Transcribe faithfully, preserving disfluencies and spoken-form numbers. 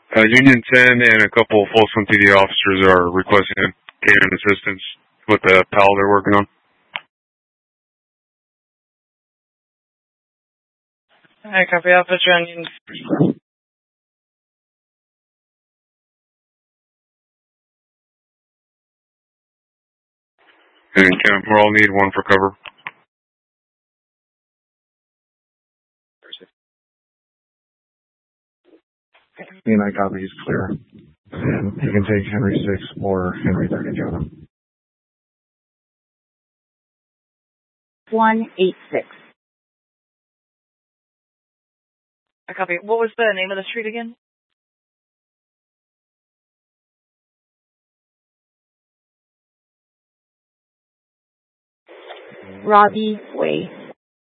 Uh, Union ten and a couple of Folsom P D officers are requesting canine assistance with the pal they're working on. Alright, copy. I'll put you on Union. And Kenneth, we'll all need one for cover. And I copy is clear. And you can take Henry six or Henry thirty-seven. one eight six. I copy. What was the name of the street again? Robbie Way.